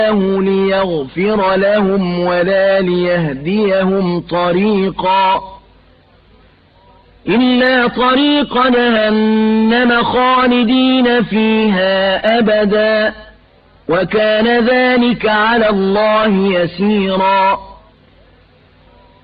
ليغفر لهم ولا ليهديهم طريقا إلا طريق جهنم خالدين فيها أبدا وكان ذلك على الله يسيرا.